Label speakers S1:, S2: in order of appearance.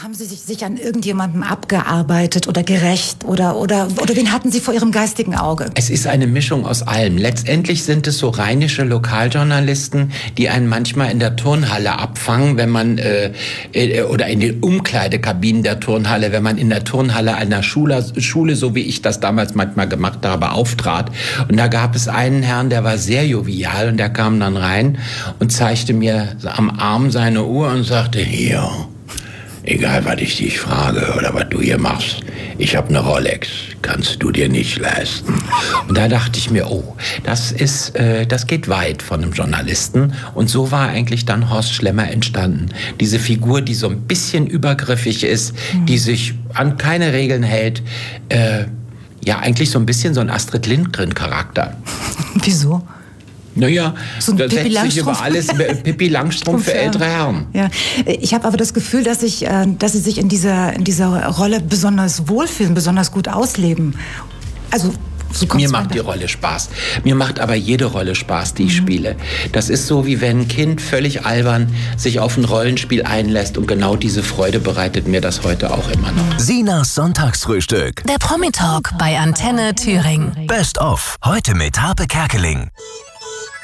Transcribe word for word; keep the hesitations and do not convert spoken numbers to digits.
S1: Haben Sie sich, sich an irgendjemandem abgearbeitet oder gerecht oder, oder, oder wen hatten Sie vor Ihrem geistigen Auge?
S2: Es ist eine Mischung aus allem. Letztendlich sind es so rheinische Lokaljournalisten, die einen manchmal in der Turnhalle abfangen, wenn man äh, äh, oder in den Umkleidekabinen der Turnhalle, wenn man in der Turnhalle einer Schule, Schule, so wie ich das damals manchmal gemacht habe, auftrat. Und da gab es einen Herrn, der war sehr jovial und der kam dann rein und zeigte mir am Arm seine Uhr und sagte, hier, egal, was ich dich frage oder was du hier machst, ich habe eine Rolex, kannst du dir nicht leisten. Und da dachte ich mir, oh, das ist, äh, das geht weit von einem Journalisten. Und so war eigentlich dann Horst Schlemmer entstanden. Diese Figur, die so ein bisschen übergriffig ist, mhm. die sich an keine Regeln hält. Äh, ja, eigentlich so ein bisschen so ein Astrid Lindgren-Charakter.
S1: Wieso?
S2: Naja,
S1: so
S2: da setzt sich über alles Pippi Langstrumpf für ältere Herren.
S1: Ja. Ich habe aber das Gefühl, dass, ich, dass Sie sich in dieser, in dieser Rolle besonders wohlfühlen, besonders gut ausleben. Also so
S2: mir macht die Rolle Spaß. Mir macht aber jede Rolle Spaß, die ich mhm. spiele. Das ist so, wie wenn ein Kind völlig albern sich auf ein Rollenspiel einlässt und genau diese Freude bereitet mir das heute auch immer noch.
S3: Sinas Sonntagsfrühstück.
S4: Der Promi-Talk bei Antenne Thüringen.
S3: Best of. Heute mit Harpe Kerkeling.